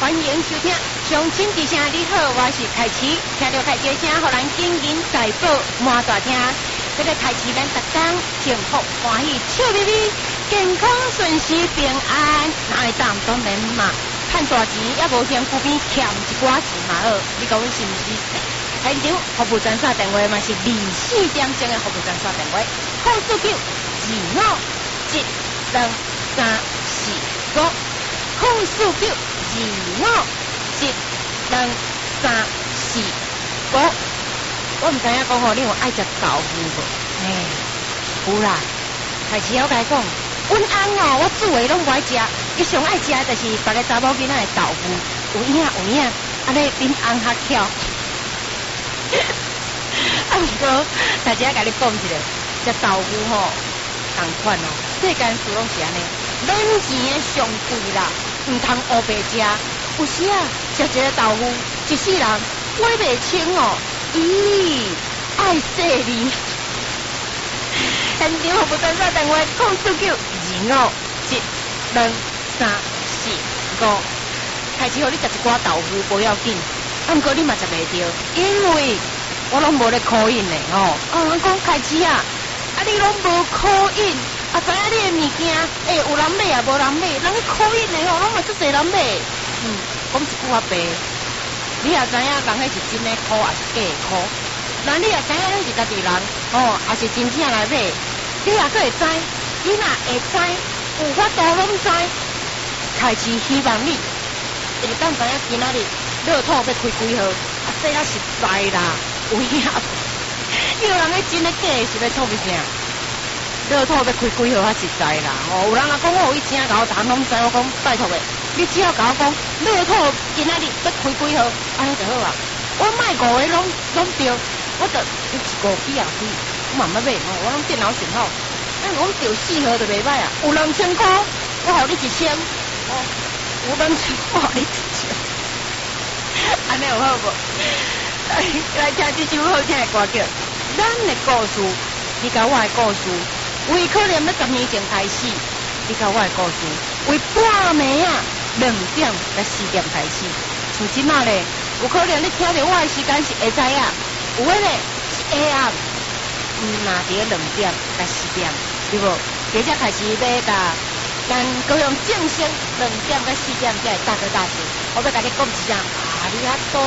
欢迎收听乡亲之声，你好，我是凯琪。听到凯琪的声，互人金银财宝满大厅。这个凯琪咱逐天幸福欢喜笑眯眯，健康顺时平安，哪会当当然嘛？赚大钱也无嫌久边欠一寡钱嘛好，你讲是毋是？现场服务专线电话嘛是24点钟的服务专线电话，号数92572345，号数92572345。我唔知影讲吼，你有爱食豆腐无？有啦。开始我甲你讲，阮翁哦，我煮的拢不爱食，伊上爱食就是别个查某囡仔的豆腐，有影，安尼恁翁较巧。啊，不过大家甲你讲一下，食豆腐吼，同款哦，世间事拢是安尼，免钱的上贵啦，唔通黑白食。有时啊，食一个豆腐，一世人买袂清哦。咦，爱说你！现场服务专线电话：号数92572345。开始互你食一寡豆腐不要紧，啊，不过你嘛食袂着，因为我拢无咧call in的哦。我讲开始啊，你拢无call in，知影你的物件，有人买啊，无人买，人去call in的哦，拢嘛足侪人买。讲一句话白。你也知影，人迄是真的苦，还是假的苦？那你也知影，咱是家己人，还是真正来买？你也阁会知，你若会知，有法度拢知。开始希望你会当知影今仔日乐透要开几号，这也实在啦，有影。有人咧真的假的是要创啥？乐透要开几号较实在啦。有人啊讲我有一正搞，人拢知，我讲拜托诶。你只要甲我讲，乐透今仔日要开几号，安尼就好啊。我卖5个拢对，我就5支啊支，我慢慢买我拢电脑选好。我对4号就袂歹啊，有2000块，我互你1000，有2000我互你1000，安尼有好无？来听这首好听的歌曲，咱的故事，你甲我的故事，为可能要10年前开始，你甲我的故事，为半暝啊。2点到4点开始，像即马咧，有可能你听到我的时间是会知影，有诶咧是下暗，若伫2点到4点，对无？接着开始要甲咱高雄正式2点到4点才会大哥大姐，我要甲你讲一声啊里啊多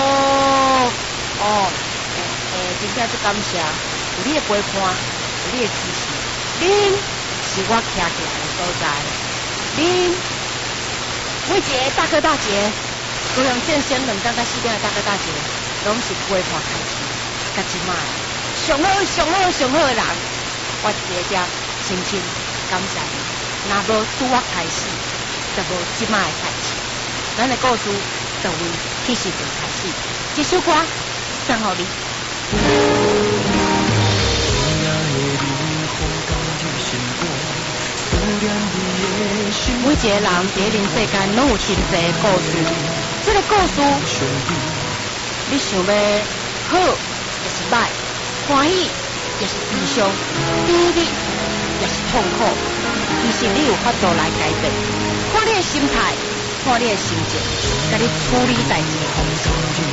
真正足感谢，有你的陪伴，有你的支持，恁是我徛起来的所在，恁。每一个大哥大姐，高雄正先2点到4点的大哥大姐，拢是陪伴开始，甲即卖上好的人，我伫遮深深感谢你。若无拄我开始，就无即卖的开始。咱的故事就为迄时阵开始。这首歌送互你。每一个人伫人世间拢有真侪故事，这个故事，你想要好就是歹，欢喜就是悲伤，甜蜜就是痛苦，其实你有法度来改变，看你的心态，看你的心情，甲你处理代志的方式。